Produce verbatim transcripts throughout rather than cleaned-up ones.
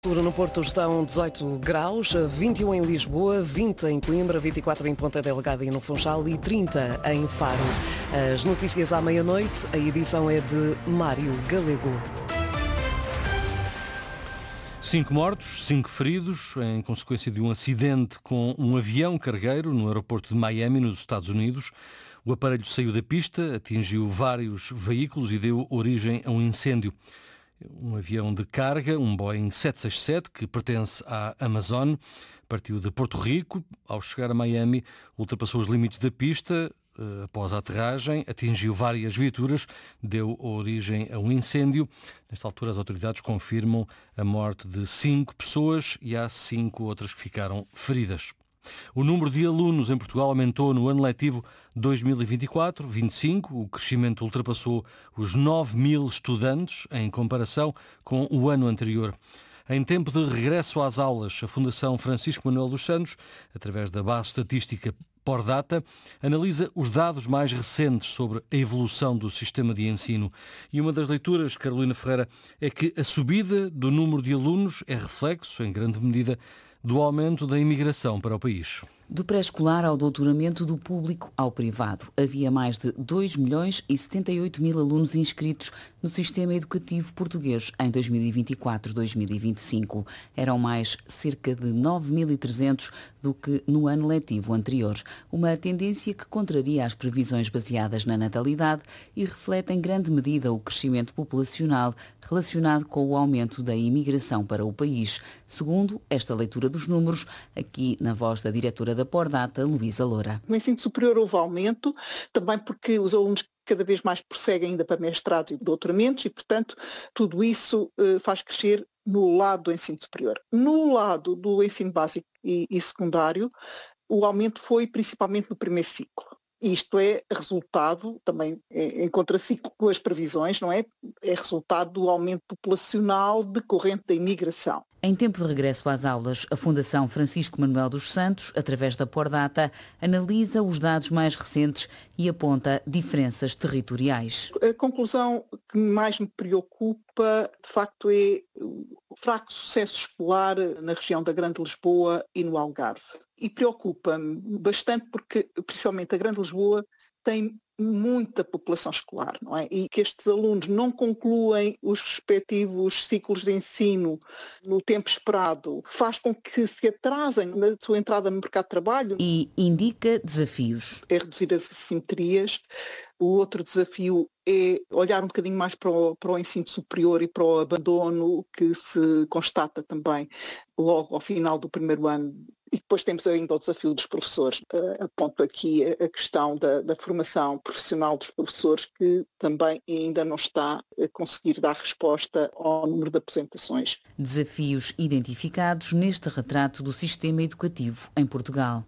No Porto estão dezoito graus, vinte e um em Lisboa, vinte em Coimbra, vinte e quatro em Ponta Delgada e no Funchal e trinta em Faro. As notícias à meia-noite, a edição é de Mário Galego. Cinco mortos, cinco feridos, em consequência de um acidente com um avião cargueiro no aeroporto de Miami, nos Estados Unidos. O aparelho saiu da pista, atingiu vários veículos e deu origem a um incêndio. Um avião de carga, um Boeing sete seis sete, que pertence à Amazon, partiu de Porto Rico. Ao chegar a Miami, ultrapassou os limites da pista. Após a aterragem, atingiu várias viaturas, deu origem a um incêndio. Nesta altura, as autoridades confirmam a morte de cinco pessoas e há cinco outras que ficaram feridas. O número de alunos em Portugal aumentou no ano letivo dois mil e vinte e quatro vinte e cinco. O crescimento ultrapassou os nove mil estudantes em comparação com o ano anterior. Em tempo de regresso às aulas, a Fundação Francisco Manuel dos Santos, através da base estatística Pordata, analisa os dados mais recentes sobre a evolução do sistema de ensino. E uma das leituras, Carolina Ferreira, é que a subida do número de alunos é reflexo, em grande medida, do aumento da imigração para o país. Do pré-escolar ao doutoramento, do público ao privado. Havia mais de dois milhões e setenta e oito mil alunos inscritos no sistema educativo português em dois mil e vinte e quatro a dois mil e vinte e cinco. Eram mais cerca de nove mil e trezentos do que no ano letivo anterior. Uma tendência que contraria as previsões baseadas na natalidade e reflete em grande medida o crescimento populacional relacionado com o aumento da imigração para o país. Segundo esta leitura dos números, aqui na voz da diretora da Pordata, Luísa Loura. No ensino superior houve aumento, também porque os alunos cada vez mais prosseguem ainda para mestrados e doutoramentos e, portanto, tudo isso eh, faz crescer no lado do ensino superior. No lado do ensino básico e, e secundário, o aumento foi principalmente no primeiro ciclo. Isto é resultado, também em contraciclo com as previsões, não é? É resultado do aumento populacional decorrente da imigração. Em tempo de regresso às aulas, a Fundação Francisco Manuel dos Santos, através da Pordata, analisa os dados mais recentes e aponta diferenças territoriais. A conclusão que mais me preocupa, de facto, é o fraco sucesso escolar na região da Grande Lisboa e no Algarve. E preocupa-me bastante porque, principalmente, a Grande Lisboa tem muita população escolar, não é? E que estes alunos não concluem os respectivos ciclos de ensino no tempo esperado, faz com que se atrasem na sua entrada no mercado de trabalho. E indica desafios. É reduzir as assimetrias. O outro desafio é olhar um bocadinho mais para o, para o ensino superior e para o abandono que se constata também logo ao final do primeiro ano. E depois temos ainda o desafio dos professores. Uh, aponto aqui a, a questão da, da formação profissional dos professores, que também ainda não está a conseguir dar resposta ao número de aposentações. Desafios identificados neste retrato do sistema educativo em Portugal.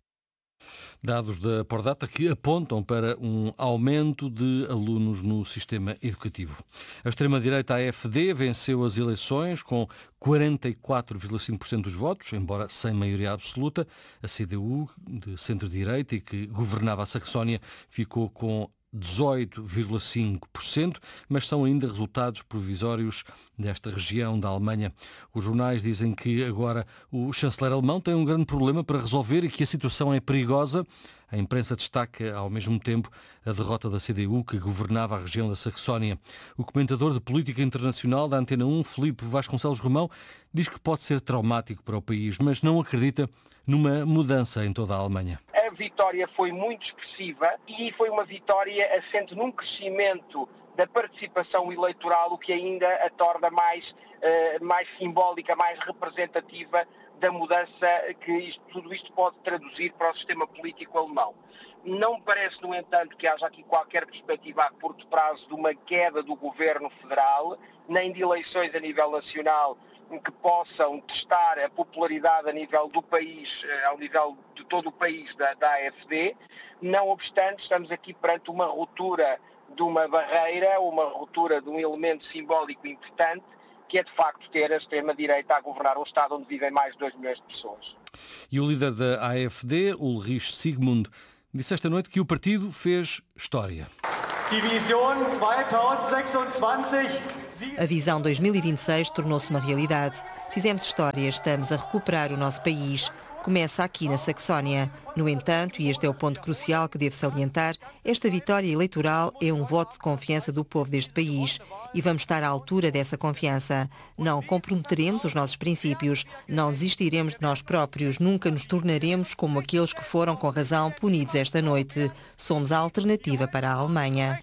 Dados da Pordata que apontam para um aumento de alunos no sistema educativo. A extrema-direita A F D venceu as eleições com quarenta e quatro vírgula cinco por cento dos votos, embora sem maioria absoluta. A C D U, de centro-direita e que governava a Saxónia, ficou com dezoito vírgula cinco por cento, mas são ainda resultados provisórios desta região da Alemanha. Os jornais dizem que agora o chanceler alemão tem um grande problema para resolver e que a situação é perigosa. A imprensa destaca, ao mesmo tempo, a derrota da C D U, que governava a região da Saxónia. O comentador de política internacional da Antena um, Filipe Vasconcelos Romão, diz que pode ser traumático para o país, mas não acredita numa mudança em toda a Alemanha. A vitória foi muito expressiva e foi uma vitória assente num crescimento da participação eleitoral, o que ainda a torna mais, uh, mais simbólica, mais representativa da mudança que isto, tudo isto pode traduzir para o sistema político alemão. Não me parece, no entanto, que haja aqui qualquer perspectiva a curto prazo de uma queda do governo federal, nem de eleições a nível nacional que possam testar a popularidade a nível do país, ao nível de todo o país da, da A F D. Não obstante, estamos aqui perante uma ruptura de uma barreira, uma ruptura de um elemento simbólico importante, que é de facto ter a extrema-direita a governar um Estado onde vivem mais de dois milhões de pessoas. E o líder da A F D, Ulrich Sigmund, disse esta noite que o partido fez história. Die Vision zweitausendsechsundzwanzig A Visão dois mil e vinte e seis tornou-se uma realidade. Fizemos história, estamos a recuperar o nosso país. Começa aqui na Saxónia. No entanto, e este é o ponto crucial que devo salientar, esta vitória eleitoral é um voto de confiança do povo deste país. E vamos estar à altura dessa confiança. Não comprometeremos os nossos princípios, não desistiremos de nós próprios, nunca nos tornaremos como aqueles que foram com razão punidos esta noite. Somos a alternativa para a Alemanha.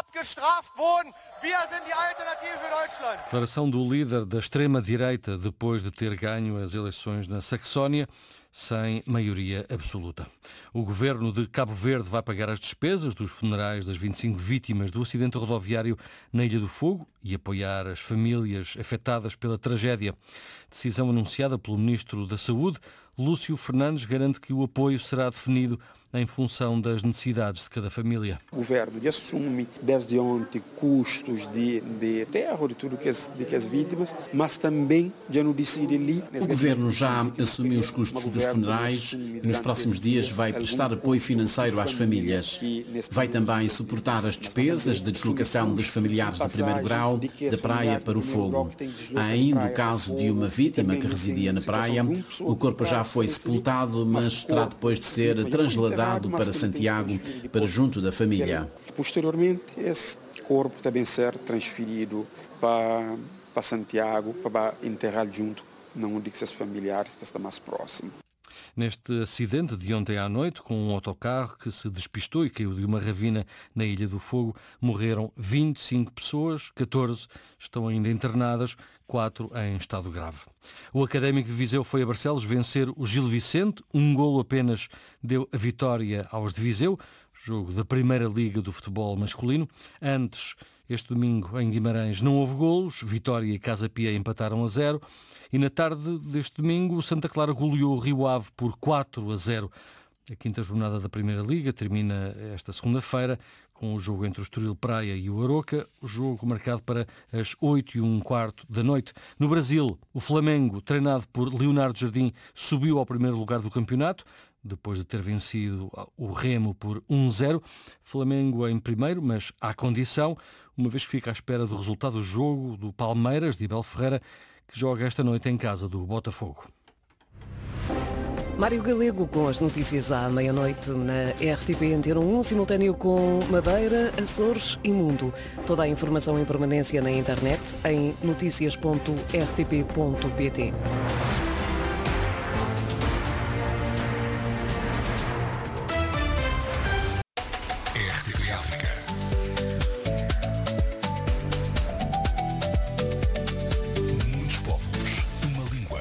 Declaração do líder da extrema-direita depois de ter ganho as eleições na Saxónia sem maioria absoluta. O governo de Cabo Verde vai pagar as despesas dos funerais das vinte e cinco vítimas do acidente rodoviário na Ilha do Fogo e apoiar as famílias afetadas pela tragédia. Decisão anunciada pelo Ministro da Saúde, Lúcio Fernandes, garante que o apoio será definido em função das necessidades de cada família. O governo assume desde ontem custos de, de terror e tudo que as, de que as vítimas, mas também já não decide ali. O governo já assumiu os custos dos funerais e nos próximos dias vai prestar apoio financeiro às famílias. Vai também suportar as despesas de deslocação dos familiares de primeiro grau da praia para o fogo. Há ainda o caso de uma vítima que residia na praia. O corpo já foi sepultado, mas terá depois de ser trasladado para Santiago, para junto da família. Posteriormente, esse corpo também ser transferido para, para Santiago, para enterrar junto, não de que seus familiares estão mais próximos. Neste acidente de ontem à noite, com um autocarro que se despistou e caiu de uma ravina na Ilha do Fogo, morreram vinte e cinco pessoas, catorze estão ainda internadas, quatro em estado grave. O Académico de Viseu foi a Barcelos vencer o Gil Vicente, um golo apenas deu a vitória aos de Viseu, jogo da Primeira Liga do futebol masculino. Antes, este domingo, em Guimarães, não houve golos, Vitória e Casa Pia empataram a zero. E na tarde deste domingo, o Santa Clara goleou o Rio Ave por quatro a zero. A quinta jornada da Primeira Liga termina esta segunda-feira com o jogo entre o Estoril Praia e o Aroca, o jogo marcado para as oito e um quarto da noite. No Brasil, o Flamengo, treinado por Leonardo Jardim, subiu ao primeiro lugar do campeonato, depois de ter vencido o Remo por um a zero. Flamengo em primeiro, mas à condição, uma vez que fica à espera do resultado do jogo do Palmeiras, de Abel Ferreira, que joga esta noite em casa do Botafogo. Mário Galego com as notícias à meia-noite na R T P Antena um, simultâneo com Madeira, Açores e Mundo. Toda a informação em permanência na internet em notícias ponto r t p ponto p t. R T P África. Muitos povos, uma língua.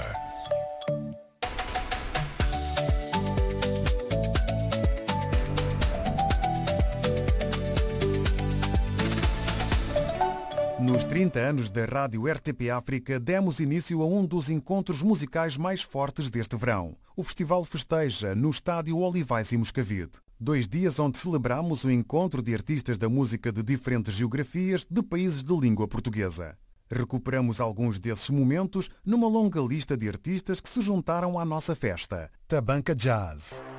Nos trinta anos da Rádio R T P África, demos início a um dos encontros musicais mais fortes deste verão. O festival festeja no estádio Olivais e Moscavide. Dois dias onde celebramos o encontro de artistas da música de diferentes geografias de países de língua portuguesa. Recuperamos alguns desses momentos numa longa lista de artistas que se juntaram à nossa festa. Tabanca Jazz,